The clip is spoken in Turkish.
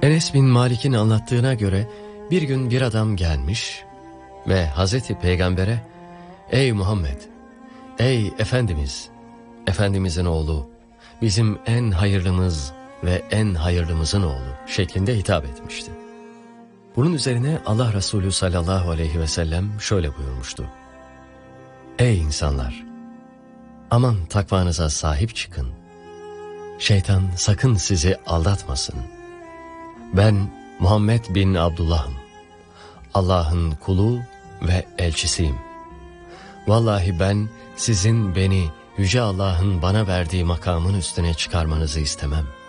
Enes bin Malik'in anlattığına göre bir gün bir adam gelmiş ve Hazreti Peygamber'e "Ey Muhammed, ey Efendimiz, Efendimizin oğlu, bizim en hayırlımız ve en hayırlımızın oğlu" şeklinde hitap etmişti. Bunun üzerine Allah Resulü sallallahu aleyhi ve sellem şöyle buyurmuştu: "Ey insanlar! Aman takvanıza sahip çıkın. Şeytan sakın sizi aldatmasın. Ben Muhammed bin Abdullah'ım. Allah'ın kulu ve elçisiyim. Vallahi ben sizin beni Yüce Allah'ın bana verdiği makamın üstüne çıkarmanızı istemem.